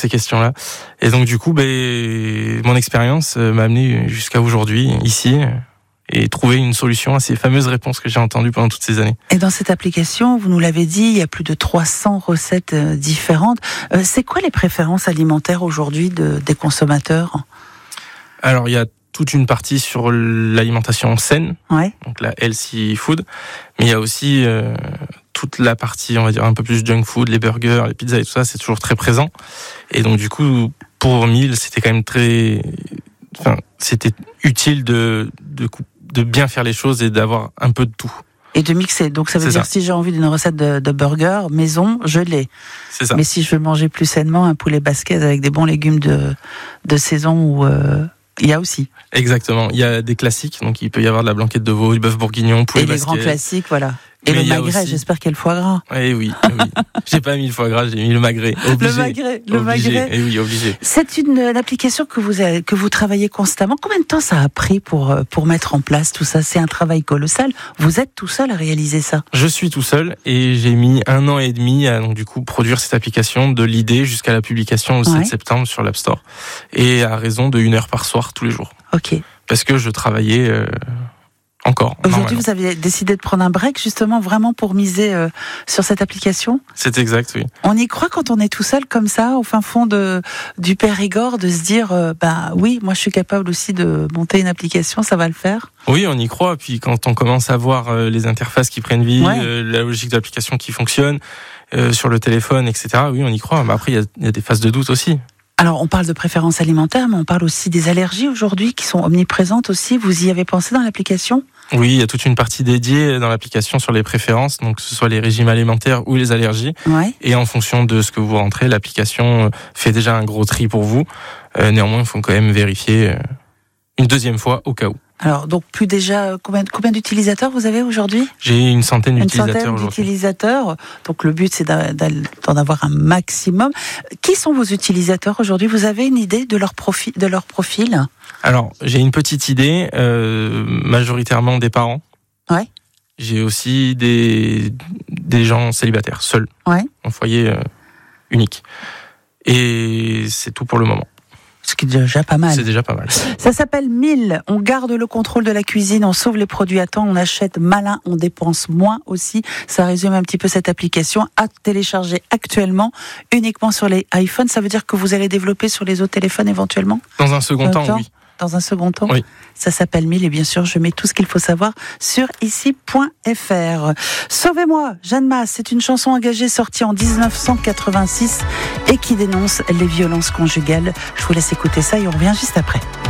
ces questions-là. Et donc du coup, mon expérience m'a amené jusqu'à aujourd'hui, ici, et trouver une solution à ces fameuses réponses que j'ai entendues pendant toutes ces années. Et dans cette application, vous nous l'avez dit, il y a plus de 300 recettes différentes. C'est quoi les préférences alimentaires aujourd'hui des consommateurs ? Alors, il y a toute une partie sur l'alimentation saine, donc la healthy food, mais il y a aussi toute la partie, on va dire, un peu plus junk food, les burgers, les pizzas et tout ça, c'est toujours très présent. Et donc, du coup, pour Meal, c'était quand même c'était utile de bien faire les choses et d'avoir un peu de tout. Et de mixer. Donc ça veut dire si j'ai envie d'une recette de burger maison, je l'ai. C'est ça. Mais si je veux manger plus sainement, un poulet basquez avec des bons légumes de saison, il y a aussi. Exactement. Il y a des classiques, donc il peut y avoir de la blanquette de veau, du bœuf bourguignon, poulet basquez. Et les grands classiques, voilà. Et le magret, j'espère qu'il y a le foie gras. Oui. J'ai pas mis le foie gras, j'ai mis le magret. Obligé. Le magret. Et oui, obligé. C'est une application que vous travaillez constamment. Combien de temps ça a pris pour mettre en place tout ça ? C'est un travail colossal. Vous êtes tout seul à réaliser ça ? Je suis tout seul et j'ai mis 1 an et demi à donc du coup produire cette application de l'idée jusqu'à la publication le 7 septembre sur l'App Store. Et à raison de 1 heure par soir tous les jours. Ok. Parce que je travaillais encore. Aujourd'hui, vous avez décidé de prendre un break justement vraiment pour miser sur cette application ? C'est exact, oui. On y croit quand on est tout seul comme ça, au fin fond du Périgord, de se dire oui, moi je suis capable aussi de monter une application, ça va le faire ? Oui, on y croit. Puis quand on commence à voir les interfaces qui prennent vie, la logique de l'application qui fonctionne, sur le téléphone, etc., oui, on y croit. Mais après, il y a des phases de doute aussi. Alors, on parle de préférences alimentaires, mais on parle aussi des allergies aujourd'hui qui sont omniprésentes aussi. Vous y avez pensé dans l'application ? Oui, il y a toute une partie dédiée dans l'application sur les préférences, donc que ce soit les régimes alimentaires ou les allergies. Et en fonction de ce que vous rentrez, l'application fait déjà un gros tri pour vous. Néanmoins, il faut quand même vérifier une deuxième fois au cas où. Alors, donc, combien d'utilisateurs vous avez aujourd'hui ? J'ai une centaine d'utilisateurs aujourd'hui. D'utilisateurs. Donc, le but, c'est d'en avoir un maximum. Qui sont vos utilisateurs aujourd'hui ? Vous avez une idée de leur profil ? Alors, j'ai une petite idée, majoritairement des parents. Ouais. J'ai aussi des gens célibataires, seuls, en foyer unique. Et c'est tout pour le moment. Ce qui est déjà pas mal. C'est déjà pas mal. Ça s'appelle Meal. On garde le contrôle de la cuisine, on sauve les produits à temps, on achète malin, on dépense moins aussi. Ça résume un petit peu cette application à télécharger actuellement uniquement sur les iPhones. Ça veut dire que vous allez développer sur les autres téléphones éventuellement ? Dans un second temps, oui. Dans un second temps ? Oui. Ça s'appelle Meal et bien sûr, je mets tout ce qu'il faut savoir sur ici.fr. Sauvez-moi, Jeanne Masse, c'est une chanson engagée sortie en 1986 et qui dénonce les violences conjugales. Je vous laisse écouter ça et on revient juste après.